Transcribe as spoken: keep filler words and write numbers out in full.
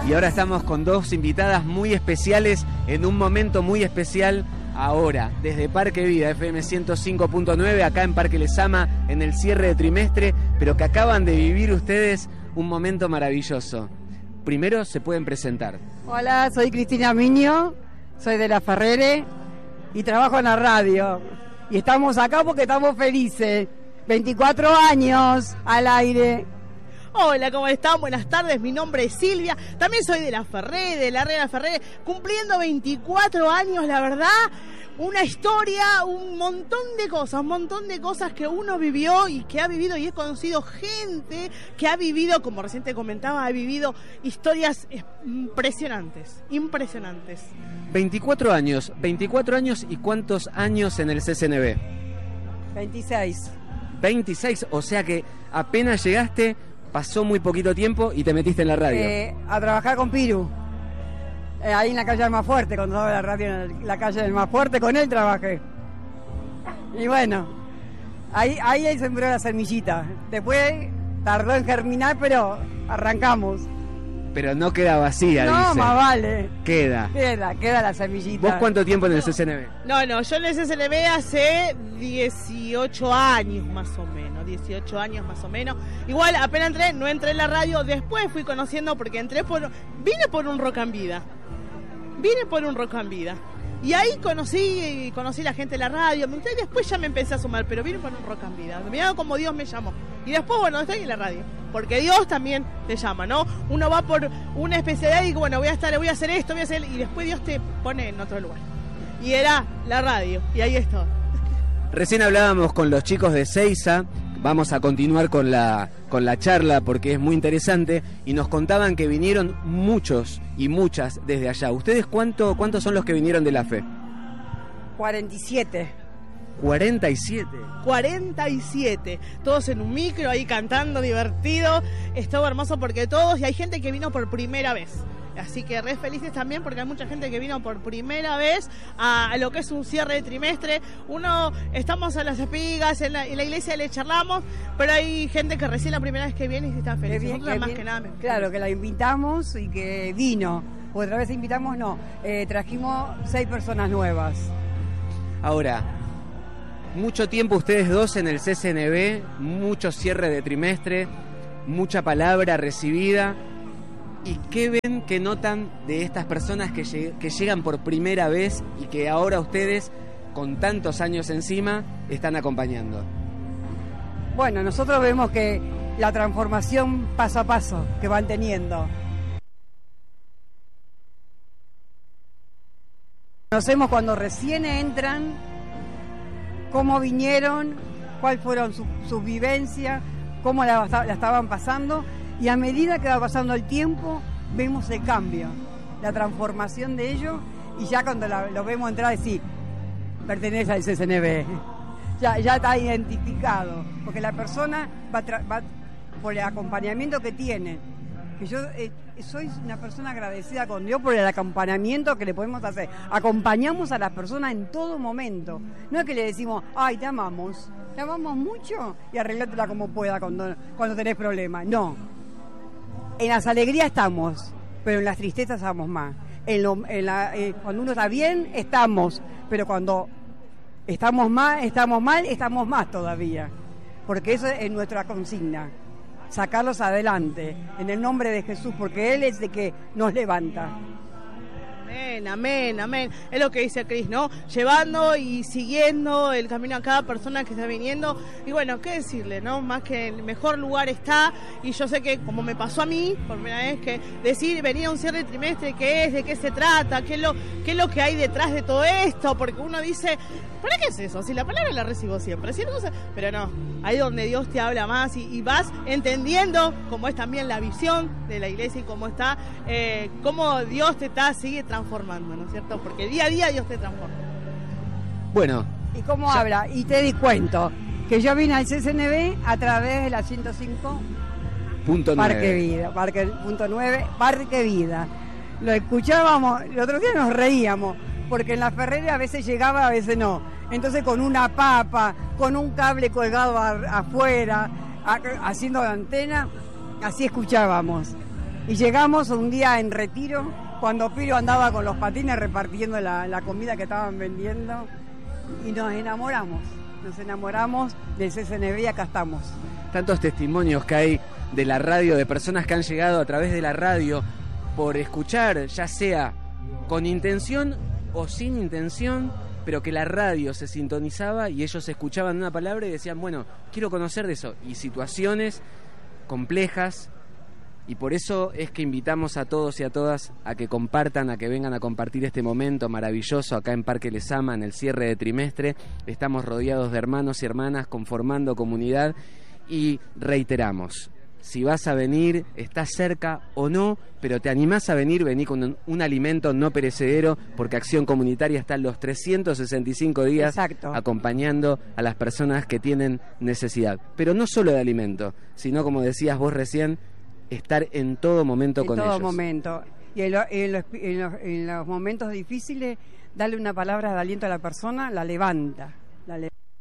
Y ahora estamos con dos invitadas muy especiales en un momento muy especial ahora, desde Parque Vida, F M ciento cinco punto nueve, acá en Parque Lezama, en el cierre de trimestre, pero que acaban de vivir ustedes un momento maravilloso. Primero se pueden presentar. Hola, soy Cristina Miño, soy de La Ferrere y trabajo en la radio. Y estamos acá porque estamos felices. veinticuatro años al aire. Hola, ¿cómo están? Buenas tardes, mi nombre es Silvia, también soy de La Ferrere, de la red de La Ferrere, cumpliendo veinticuatro años, la verdad, una historia, un montón de cosas, un montón de cosas que uno vivió y que ha vivido, y he conocido gente que ha vivido, como recién te comentaba, ha vivido historias impresionantes, impresionantes. veinticuatro años, veinticuatro años y ¿cuántos años en el C C N B? veintiséis. veintiséis, o sea que apenas llegaste, pasó muy poquito tiempo y te metiste en la radio. Eh, a trabajar con Piru. Eh, ahí en la calle del Más Fuerte, cuando estaba la radio en la calle del Más Fuerte, con él trabajé. Y bueno, ahí, ahí él sembró la semillita. Después tardó en germinar, pero arrancamos. Pero no queda vacía, no, dice. más vale. Queda. Queda, queda la semillita. ¿Vos cuánto tiempo en el C C N B? No, no, yo en el C C N B hace dieciocho años más o menos, dieciocho años más o menos. Igual apenas entré, no entré en la radio, después fui conociendo porque entré por, vine por un Rock and Vida, vine por un Rock and Vida. Y ahí conocí, conocí la gente de la radio, y después ya me empecé a sumar, pero vine por un Rock and Vida. Mirá como Dios me llamó. Y después, bueno, estoy en la radio, porque Dios también te llama, ¿no? Uno va por una especialidad y dice, bueno, voy a estar, voy a hacer esto, voy a hacer, y después Dios te pone en otro lugar. Y era la radio, y ahí estoy. Recién hablábamos con los chicos de Seiza, vamos a continuar con la, con la charla porque es muy interesante, y nos contaban que vinieron muchos y muchas desde allá. ¿Ustedes cuánto, cuántos son los que vinieron de la fe? cuarenta y siete. cuarenta y siete. cuarenta y siete. Todos en un micro ahí cantando, divertido. Estuvo hermoso porque todos, y hay gente que vino por primera vez. Así que re felices también porque hay mucha gente que vino por primera vez a, a lo que es un cierre de trimestre. Uno, estamos a las espigas, en la, en la iglesia le charlamos, pero hay gente que recién la primera vez que viene y está feliz. Bien, Nosotros más bien, que nada. Claro, que la invitamos y que vino. Otra vez invitamos, no. Eh, trajimos seis personas nuevas. Ahora, mucho tiempo ustedes dos en el C C N B, mucho cierre de trimestre, mucha palabra recibida. ¿Y qué ven, qué notan de estas personas que, lleg- que llegan por primera vez y que ahora ustedes, con tantos años encima, están acompañando? Bueno, nosotros vemos que la transformación paso a paso que van teniendo. Conocemos cuando recién entran, cómo vinieron, cuál fueron sus su vivencias, cómo la, la estaban pasando. Y a medida que va pasando el tiempo, vemos el cambio, la transformación de ellos, y ya cuando la, lo vemos entrar, sí, pertenece al C C N B. Ya, ya está identificado, porque la persona va, tra- va por el acompañamiento que tiene. Que yo eh, soy una persona agradecida con Dios por el acompañamiento que le podemos hacer. Acompañamos a las personas en todo momento. No es que le decimos, ay, te amamos, te amamos mucho y arreglátela como pueda cuando, cuando tenés problemas. No. En las alegrías estamos, pero en las tristezas estamos más. En lo, en la, eh, cuando uno está bien, estamos, pero cuando estamos mal, estamos mal, estamos más todavía. Porque eso es nuestra consigna, sacarlos adelante, en el nombre de Jesús, porque Él es el que nos levanta. Amén, amén, amén. Es lo que dice Cris, ¿no? Llevando y siguiendo el camino a cada persona que está viniendo. Y bueno, ¿qué decirle, no? Más que el mejor lugar está. Y yo sé que, como me pasó a mí, por primera vez, que decir, venir a un cierre de trimestre, ¿qué es? ¿De qué se trata? ¿Qué es lo, qué es lo que hay detrás de todo esto? Porque uno dice, ¿para qué es eso? Si la palabra la recibo siempre, ¿sí? Pero no, ahí donde Dios te habla más y, y vas entendiendo cómo es también la visión de la iglesia y cómo está, eh, cómo Dios te está, sigue transformando, ¿no es cierto? Porque día a día Dios te transforma. Bueno. ¿Y cómo ya habla? Y te di cuento que yo vine al C C N B a través de la ciento cinco punto nueve. Parque Vida, Parque punto nueve, Parque Vida. Lo escuchábamos, el otro día nos reíamos, porque en la Ferrere a veces llegaba, a veces no. Entonces con una papa, con un cable colgado a, afuera, a, haciendo la antena, así escuchábamos. Y llegamos un día en Retiro, cuando Piro andaba con los patines repartiendo la, la comida que estaban vendiendo, y nos enamoramos, nos enamoramos del C C N B y acá estamos. Tantos testimonios que hay de la radio, de personas que han llegado a través de la radio por escuchar, ya sea con intención o sin intención, pero que la radio se sintonizaba y ellos escuchaban una palabra y decían, bueno, quiero conocer de eso. Y situaciones complejas, y por eso es que invitamos a todos y a todas a que compartan, a que vengan a compartir este momento maravilloso acá en Parque Lezama, en el cierre de trimestre. Estamos rodeados de hermanos y hermanas conformando comunidad y reiteramos, si vas a venir, estás cerca o no, pero te animás a venir, vení con un, un alimento no perecedero, porque Acción Comunitaria está los trescientos sesenta y cinco días Exacto. acompañando a las personas que tienen necesidad. Pero no solo de alimento, sino, como decías vos recién, estar en todo momento en con todo ellos. momento. Y en, lo- en los, en los- en los momentos difíciles, darle una palabra de aliento a la persona, la levanta. La levanta.